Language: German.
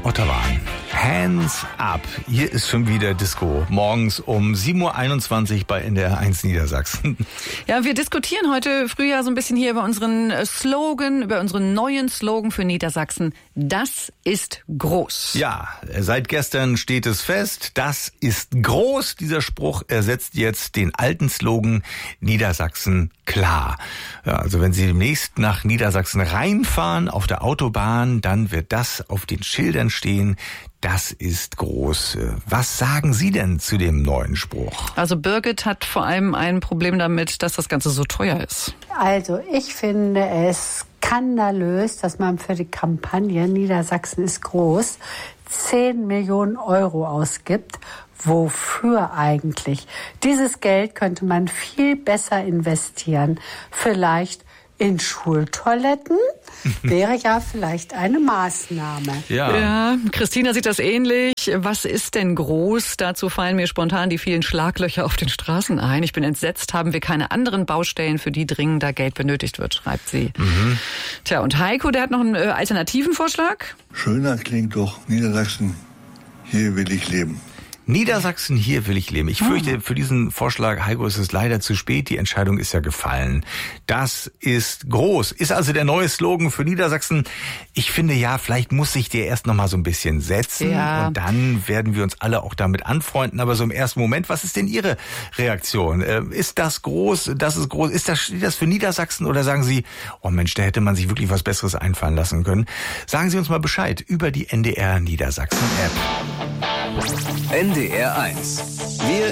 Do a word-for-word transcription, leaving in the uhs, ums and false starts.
Otterwahn. Hands up. Hier ist schon wieder Disco. Morgens um sieben Uhr einundzwanzig bei N D R eins Niedersachsen. Ja, wir diskutieren heute früh ja so ein bisschen hier über unseren Slogan, über unseren neuen Slogan für Niedersachsen. Das ist groß. Ja, seit gestern steht es fest. Das ist groß. Dieser Spruch ersetzt jetzt den alten Slogan Niedersachsen klar. Ja, also wenn Sie demnächst nach Niedersachsen reinfahren auf der Autobahn, dann wird das auf den Schildern stehen. Das ist groß. Was sagen Sie denn zu dem neuen Spruch? Also Birgit hat vor allem ein Problem damit, dass das Ganze so teuer ist. Also ich finde es skandalös, dass man für die Kampagne Niedersachsen ist groß zehn Millionen Euro ausgibt. Wofür eigentlich? Dieses Geld könnte man viel besser investieren. Vielleicht in Schultoiletten wäre ja vielleicht eine Maßnahme. Ja. ja, Christina sieht das ähnlich. Was ist denn groß? Dazu fallen mir spontan die vielen Schlaglöcher auf den Straßen ein. Ich bin entsetzt, haben wir keine anderen Baustellen, für die dringender Geld benötigt wird, schreibt sie. Mhm. Tja, und Heiko, der hat noch einen äh, alternativen Vorschlag. Schöner klingt doch Niedersachsen, hier will ich leben. Niedersachsen, hier will ich leben. Ich fürchte, für diesen Vorschlag, Heiko, ist es leider zu spät. Die Entscheidung ist ja gefallen. Das ist groß. Ist also der neue Slogan für Niedersachsen. Ich finde ja, vielleicht muss sich der erst noch mal so ein bisschen setzen. Ja. Und dann werden wir uns alle auch damit anfreunden. Aber so im ersten Moment, was ist denn Ihre Reaktion? Ist das groß? Das ist groß. Ist das, steht das für Niedersachsen? Oder sagen Sie, oh Mensch, da hätte man sich wirklich was Besseres einfallen lassen können? Sagen Sie uns mal Bescheid über die N D R Niedersachsen App. N D R eins. Wir